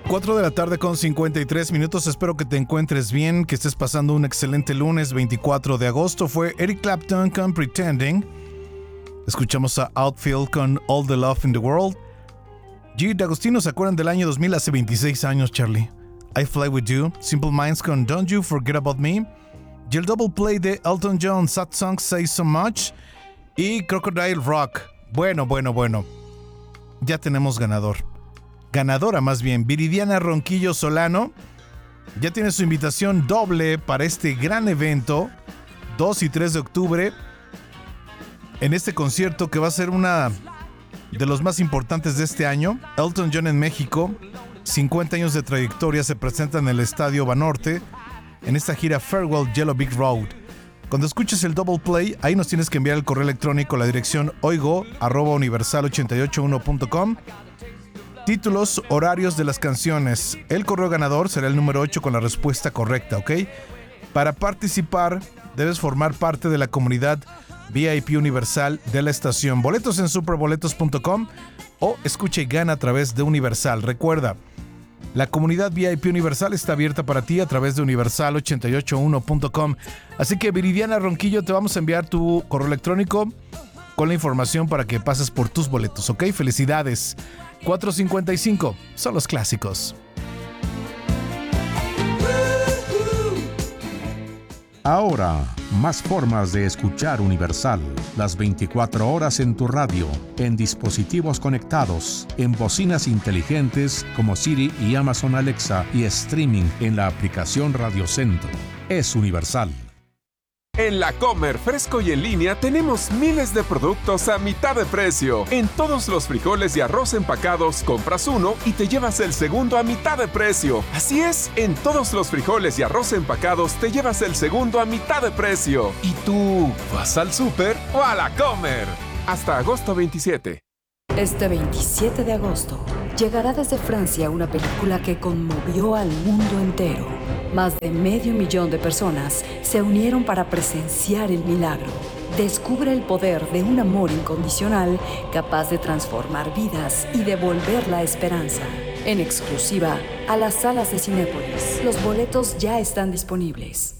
4 de la tarde con 53 minutos. Espero que te encuentres bien, que estés pasando un excelente lunes 24 de agosto. Fue Eric Clapton con Pretending. Escuchamos a Outfield con All the Love in the World. G. D'Agostino, ¿se acuerdan del año 2000? Hace 26 años, Charlie. I Fly With You. Simple Minds con Don't You Forget About Me. Y el double play de Elton John, Sad Songs Say So Much. Y Crocodile Rock. Bueno. Ya tenemos ganador. Ganadora más bien, Viridiana Ronquillo Solano. Ya tiene su invitación doble para este gran evento, 2 y 3 de octubre, en este concierto que va a ser una de los más importantes de este año. Elton John en México, 50 años de trayectoria, se presenta en el Estadio Banorte, en esta gira Farewell Yellow Brick Road. Cuando escuches el double play, ahí nos tienes que enviar el correo electrónico a la dirección oigo@universal881.com. Títulos, horarios de las canciones. El correo ganador será el número 8 con la respuesta correcta, ¿ok? Para participar, debes formar parte de la comunidad VIP Universal de la estación. Boletos en superboletos.com o escucha y gana a través de Universal. Recuerda, la comunidad VIP Universal está abierta para ti a través de universal881.com. Así que, Viridiana Ronquillo, te vamos a enviar tu correo electrónico con la información para que pases por tus boletos, ¿ok? Felicidades. 4:55 son los clásicos. Ahora, más formas de escuchar Universal. Las 24 horas en tu radio, en dispositivos conectados, en bocinas inteligentes como Siri y Amazon Alexa y streaming en la aplicación Radio Centro. Es Universal. En La Comer, fresco y en línea, tenemos miles de productos a mitad de precio. En todos los frijoles y arroz empacados, compras uno y te llevas el segundo a mitad de precio. Así es, en todos los frijoles y arroz empacados, te llevas el segundo a mitad de precio. ¿Y tú, vas al súper o a La Comer? Hasta agosto 27. Este 27 de agosto, llegará desde Francia una película que conmovió al mundo entero. Más de 500,000 de personas se unieron para presenciar el milagro. Descubre el poder de un amor incondicional capaz de transformar vidas y devolver la esperanza. En exclusiva a las salas de Cinépolis. Los boletos ya están disponibles.